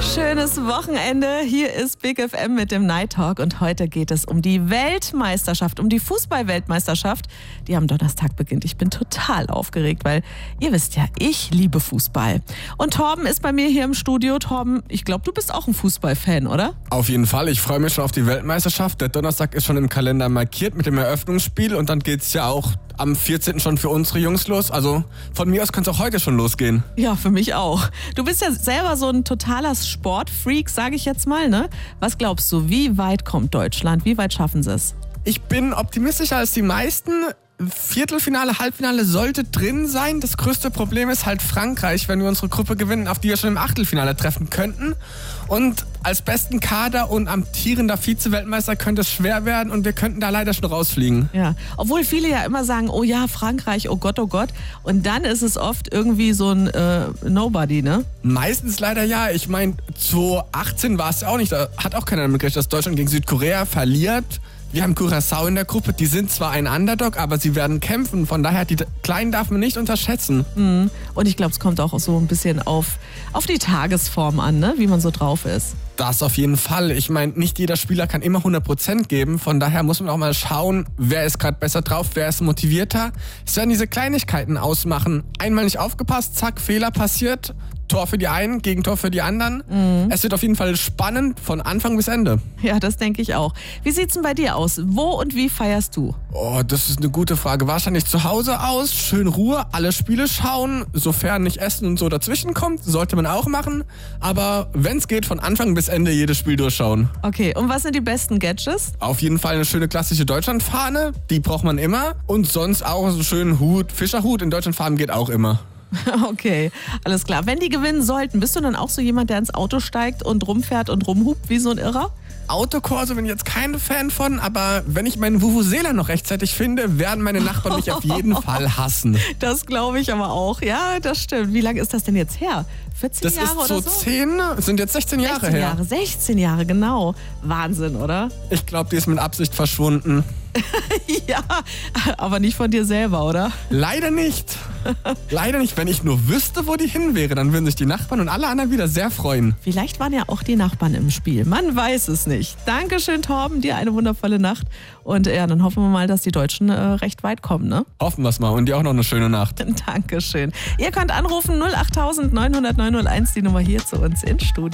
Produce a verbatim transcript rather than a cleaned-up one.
Schönes Wochenende. Hier ist Big F M mit dem Night Talk und heute geht es um die Weltmeisterschaft, um die Fußball-Weltmeisterschaft, die am Donnerstag beginnt. Ich bin total aufgeregt, weil ihr wisst ja, ich liebe Fußball. Und Torben ist bei mir hier im Studio. Torben, ich glaube, du bist auch ein Fußballfan, oder? Auf jeden Fall. Ich freue mich schon auf die Weltmeisterschaft. Der Donnerstag ist schon im Kalender markiert mit dem Eröffnungsspiel und dann geht es ja auch am vierzehnten schon für unsere Jungs los. Also von mir aus kann es auch heute schon losgehen. Ja, für mich auch. Du bist ja selber so ein totaler Sportfreak, sage ich jetzt mal, ne? Was glaubst du, wie weit kommt Deutschland? Wie weit schaffen sie es? Ich bin optimistischer als die meisten. Viertelfinale, Halbfinale sollte drin sein. Das größte Problem ist halt Frankreich, wenn wir unsere Gruppe gewinnen, auf die wir schon im Achtelfinale treffen könnten. Und als besten Kader und amtierender Vize-Weltmeister könnte es schwer werden und wir könnten da leider schon rausfliegen. Ja, obwohl viele ja immer sagen, oh ja, Frankreich, oh Gott, oh Gott. Und dann ist es oft irgendwie so ein äh, Nobody, ne? Meistens leider ja. Ich meine, zweitausendachtzehn war es ja auch nicht. Da hat auch keiner damit gerechnet, dass Deutschland gegen Südkorea verliert. Wir haben Curaçao in der Gruppe, die sind zwar ein Underdog, aber sie werden kämpfen. Von daher, die Kleinen darf man nicht unterschätzen. Mhm. Und ich glaube, es kommt auch so ein bisschen auf, auf die Tagesform an, ne? Wie man so drauf ist. Das auf jeden Fall. Ich meine, nicht jeder Spieler kann immer hundert Prozent geben. Von daher muss man auch mal schauen, wer ist gerade besser drauf, wer ist motivierter. Es werden diese Kleinigkeiten ausmachen. Einmal nicht aufgepasst, zack, Fehler passiert. Tor für die einen, Gegentor für die anderen. Mhm. Es wird auf jeden Fall spannend von Anfang bis Ende. Ja, das denke ich auch. Wie sieht's denn bei dir aus? Wo und wie feierst du? Oh, das ist eine gute Frage. Wahrscheinlich zu Hause aus, schön Ruhe, alle Spiele schauen, sofern nicht Essen und so dazwischen kommt, sollte man auch machen. Aber wenn es geht, von Anfang bis Ende jedes Spiel durchschauen. Okay, und was sind die besten Gadgets? Auf jeden Fall eine schöne klassische Deutschlandfahne, die braucht man immer. Und sonst auch so einen schönen Hut, Fischerhut in Deutschlandfarben geht auch immer. Okay, alles klar. Wenn die gewinnen sollten, bist du dann auch so jemand, der ins Auto steigt und rumfährt und rumhupt wie so ein Irrer? Autokorso bin ich jetzt kein Fan von, aber wenn ich meinen Vuvuzela noch rechtzeitig finde, werden meine Nachbarn mich auf jeden Fall hassen. Das glaube ich aber auch. Ja, das stimmt. Wie lange ist das denn jetzt her? vierzehn das Jahre ist so oder so? zehn, sind jetzt sechzehn Jahre sechzehn her. Jahre, sechzehn Jahre, genau. Wahnsinn, oder? Ich glaube, die ist mit Absicht verschwunden. Ja, aber nicht von dir selber, oder? Leider nicht. Leider nicht. Wenn ich nur wüsste, wo die hin wäre, dann würden sich die Nachbarn und alle anderen wieder sehr freuen. Vielleicht waren ja auch die Nachbarn im Spiel. Man weiß es nicht. Dankeschön, Torben. Dir eine wundervolle Nacht. Und ja, dann hoffen wir mal, dass die Deutschen äh, recht weit kommen, ne? Hoffen wir es mal. Und dir auch noch eine schöne Nacht. Dankeschön. Ihr könnt anrufen null acht neun null null neun null eins, die Nummer hier zu uns ins Studio.